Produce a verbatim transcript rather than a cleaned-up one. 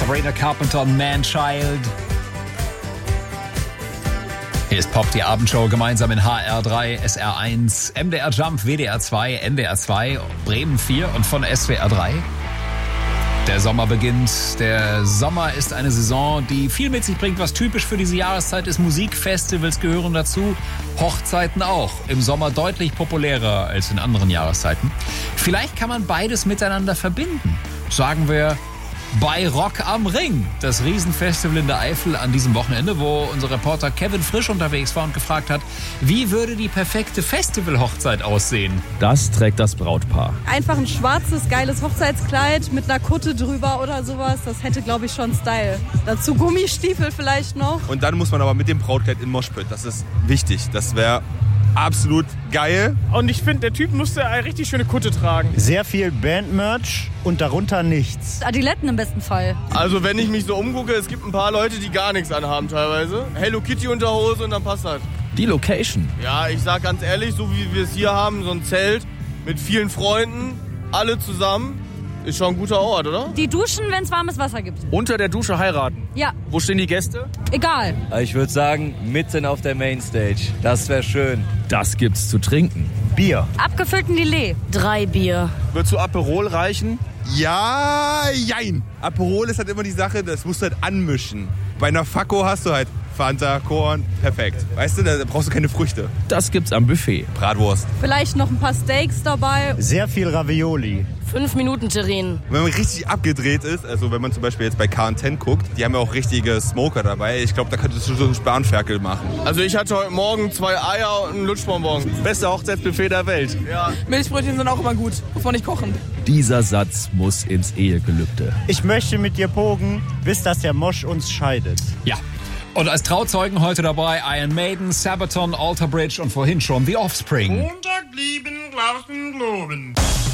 Sabrina Carpenter und Man-Child. Hier ist Pop, die Abendshow, gemeinsam in H R drei, S R eins, M D R Jump, W D R zwei, N D R zwei, Bremen vier und von S W R drei. Der Sommer beginnt. Der Sommer ist eine Saison, die viel mit sich bringt, was typisch für diese Jahreszeit ist. Musikfestivals gehören dazu, Hochzeiten auch. Im Sommer deutlich populärer als in anderen Jahreszeiten. Vielleicht kann man beides miteinander verbinden. Sagen wir bei Rock am Ring, das Riesenfestival in der Eifel an diesem Wochenende, wo unser Reporter Kevin Frisch unterwegs war und gefragt hat, wie würde die perfekte Festival-Hochzeit aussehen? Das trägt das Brautpaar. Einfach ein schwarzes, geiles Hochzeitskleid mit einer Kutte drüber oder sowas, das hätte, glaube ich, schon Style. Dazu Gummistiefel vielleicht noch. Und dann muss man aber mit dem Brautkleid in Moshpit, das ist wichtig, das wäre absolut geil. Und ich finde, der Typ musste eine richtig schöne Kutte tragen. Sehr viel Bandmerch und darunter nichts. Adiletten im besten Fall. Also wenn ich mich so umgucke, es gibt ein paar Leute, die gar nichts anhaben teilweise. Hello Kitty Unterhose und dann passt das. Die Location. Ja, ich sag ganz ehrlich, so wie wir es hier haben, so ein Zelt mit vielen Freunden, alle zusammen, ist schon ein guter Ort, oder? Die duschen, wenn es warmes Wasser gibt. Unter der Dusche heiraten. Ja. Wo stehen die Gäste? Egal. Ich würde sagen, mitten auf der Mainstage. Das wäre schön. Das gibt's zu trinken. Bier. Abgefüllten Lillet. Drei Bier. Würdest du Aperol reichen? Ja, jein. Aperol ist halt immer die Sache, das musst du halt anmischen. Bei einer Fakko hast du halt Fanta, Korn, perfekt. Weißt du, da brauchst du keine Früchte. Das gibt's am Buffet. Bratwurst. Vielleicht noch ein paar Steaks dabei. Sehr viel Ravioli. Fünf Minuten Terrin. Wenn man richtig abgedreht ist, also wenn man zum Beispiel jetzt bei K und zehn guckt, die haben ja auch richtige Smoker dabei. Ich glaube, da könntest du so einen Spanferkel machen. Also ich hatte heute Morgen zwei Eier und einen Lutschbonbon. Beste Hochzeitsbuffet der Welt. Ja. Milchbrötchen sind auch immer gut, wovon ich kochen. Dieser Satz muss ins Ehegelübde. Ich möchte mit dir pogen, bis dass der Mosch uns scheidet. Ja. Und als Trauzeugen heute dabei Iron Maiden, Sabaton, Alter Bridge und vorhin schon The Offspring. Montag blieben draußen Globen.